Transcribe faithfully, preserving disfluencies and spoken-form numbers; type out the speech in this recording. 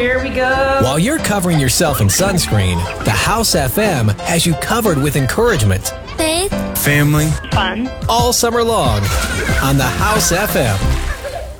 here we go. While you're covering yourself in sunscreen, the House F M has you covered with encouragement, faith, family, Fun. all summer long on the House F M.